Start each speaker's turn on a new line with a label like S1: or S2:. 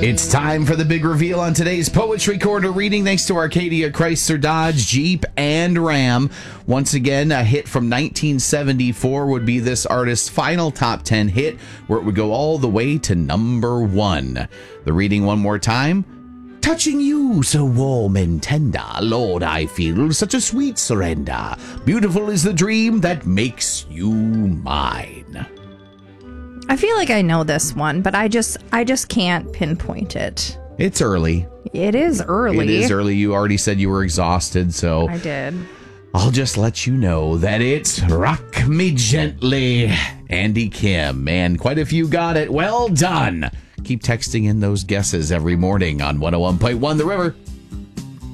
S1: It's time for the big reveal on today's Poetry Corner reading, thanks to Arcadia, Chrysler, Dodge, Jeep, and Ram. Once again, a hit from 1974 would be this artist's final top 10 hit, where it would go all the way to number 1. The reading one more time. Touching you so warm and tender, Lord, I feel such a sweet surrender. Beautiful is the dream that makes you mine.
S2: I feel like I know this one, but I just can't pinpoint it.
S1: It's early.
S2: It is early.
S1: It is early. You already said you were exhausted, so
S2: I did.
S1: I'll just let you know that it's Rock Me Gently, Andy Kim. And quite a few got it. Well done. Keep texting in those guesses every morning on 101.1 The River.